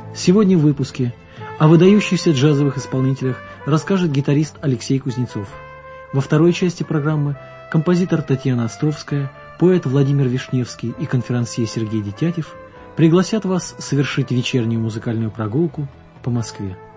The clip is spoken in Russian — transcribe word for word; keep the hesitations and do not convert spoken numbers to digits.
Сегодня в выпуске о выдающихся джазовых исполнителях расскажет гитарист Алексей Кузнецов. Во второй части программы композитор Татьяна Островская, поэт Владимир Вишневский и конферансье Сергей Детятев пригласят вас совершить вечернюю музыкальную прогулку по Москве.